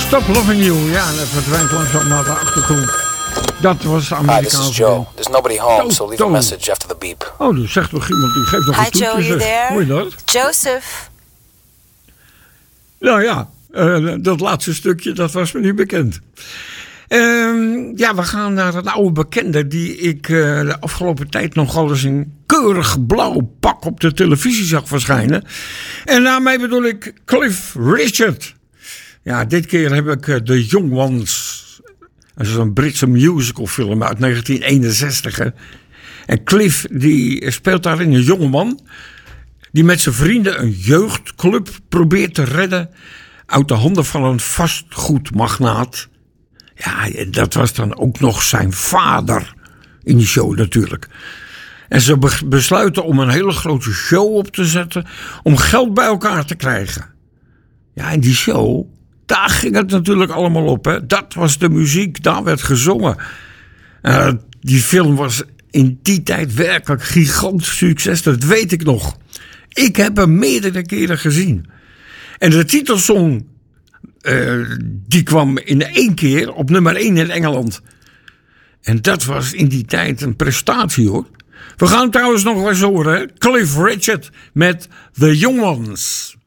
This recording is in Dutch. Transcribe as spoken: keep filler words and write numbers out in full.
Stop Loving You. Ja, en dat verdwijnt langzaam naar de achtergrond. Dat was Amerikaanse. Hi, this is Joe. There's nobody home, so leave a message after the beep. Oh, er zegt nog iemand, die geeft nog Hi, een toetje. Joe, you there? Hoor je dat? Joseph. Nou ja, uh, dat laatste stukje, dat was me niet bekend. Uh, ja, we gaan naar een oude bekende die ik uh, de afgelopen tijd nogal eens een keurig blauw pak op de televisie zag verschijnen. En daarmee bedoel ik Cliff Richard. Ja, dit keer heb ik uh, The Young Ones. Dat is een Britse musicalfilm uit negentien eenenzestig. Hè. En Cliff die speelt daarin een jongeman die met zijn vrienden een jeugdclub probeert te redden uit de handen van een vastgoedmagnaat. Ja, dat was dan ook nog zijn vader in die show natuurlijk. En ze be- besluiten om een hele grote show op te zetten om geld bij elkaar te krijgen. Ja, en die show, daar ging het natuurlijk allemaal op. Hè. Dat was de muziek, daar werd gezongen. Uh, die film was in die tijd werkelijk gigantisch succes, dat weet ik nog. Ik heb hem meerdere keren gezien. En de titelsong, uh, die kwam in één keer op nummer één in Engeland. En dat was in die tijd een prestatie, hoor. We gaan trouwens nog eens horen, hè? Cliff Richard met The Young Ones.